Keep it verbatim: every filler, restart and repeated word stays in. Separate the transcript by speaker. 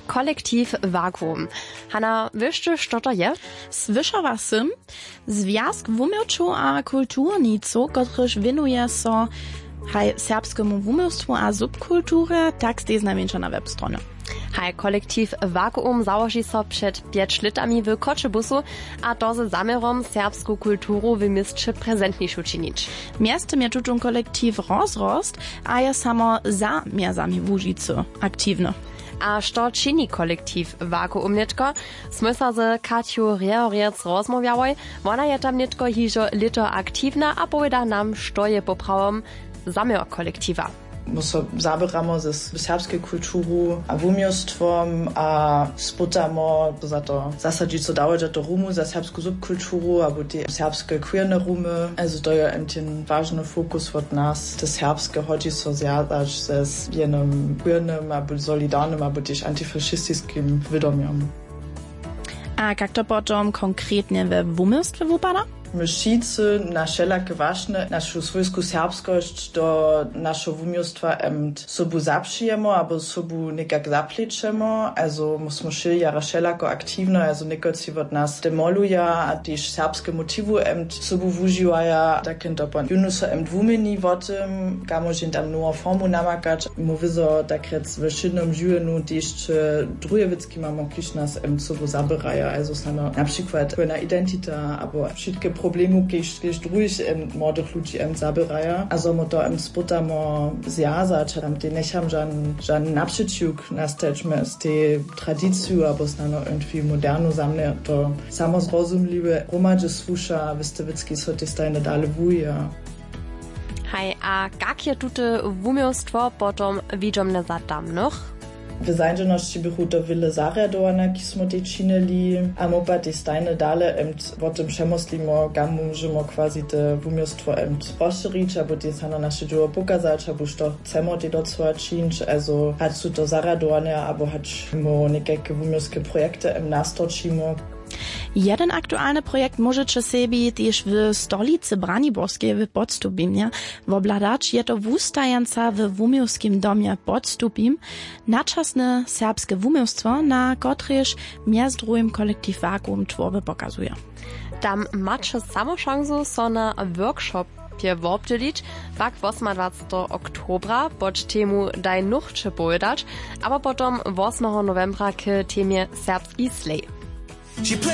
Speaker 1: kolektiv Vakuum. Hanna, wiesz du, co to je?
Speaker 2: Słyszała sym, Związk Wumiłczu a Kulturnicu, kotryż winuje so haj serbskemu wumiłstwu a subkulturze, tak jest największa na webstronie.
Speaker 1: Haj, kolektiv Vakuum założy so przed pięć latami w Koczebusu, a to ze zamiarom serbską kulturu w mieście prezentniejszą czynić.
Speaker 2: Miasto mie tutun kolektiv rozrost, a ja samo za miastami w Łużycy aktywno.
Speaker 1: A što czyni kolektiv Vakuum nitko? Sme sa z Katiu Reoriec rozmawiały, ona je tam nitko hižo lito aktywna, a poveda nam, što je poprawom zamiar kolektiva.
Speaker 3: My so zabieramy ze serbskiej kulturu a wumiłstwom a spotamo za to zasadzić so dało, że to rumu za serbską subkulturu, albo die serbskie queerne rumy. Also to je ten ważny fokus od nas. To serbskie chodzi so zjadać ze jednym queernym, albo solidarnym, albo też antyfaschistycznym widomiem.
Speaker 2: A jak to potom konkretnie we wumiłstwie wypada?
Speaker 3: My wszyscy na wszelakie ważne naszą swojską serbskość do naszego wumiłstwa em sobu zaprzyjemy, albo sobu nekak zapleczemy. Also musimy szyjara wszelako aktywno, also nekoci od nas demoluje, a też serbskie motywy em sobu wużywają, tak to pan juno so em dwumieni o tym, kamo się tam nową formu namakać. Mówi so, tak rec w szydnym życiu też drujewicki mamy kiś nas em sobu zabierają, also stano na przykład na identita, albo wszystkie problemu, kiedyś drugiej młodych ludzi em zabierają, a so my to em spotamo zjazać, a tam te necham żan, żan naprzeciwk następmy z tej tradycji, albo stano irgendwie modernu zamne, to samozrozumliwe romadże słusza, wystawicki so te stajne dalej wuje.
Speaker 1: Hej, a jakie tutaj wumiłstwo potom widzomne za tamnych?
Speaker 3: W zańczoności bychu to wiele zariadowana, ki smo te činili, a mopa te stajne dale emt o tym przemyslimo, kam możemy quasi te wumiłstwo emt rozszerzyć, albo te sana nasze dzieło pokazać, albo što chcemy te docela činić, also hać su to zariadowane, albo hać mo nekake wumiłskie projekty em nastočimo.
Speaker 2: Jeden aktualny projekt możecie sobie też w stolicy Braniborskiej w Podstupimie wobladać. Je to wustajęca w wumiłskim domie Podstupim naczasne serbskie wumiłstwo, na kotryż miast drugim kolektiv Vakuum tworby pokazuje.
Speaker 1: Tam macie samo szansę so na workshop wobdelić, tak dwudziestego oktobra pod temu daj nuchcze pojedać, aber potom ósmego novembra k temie serbski slej.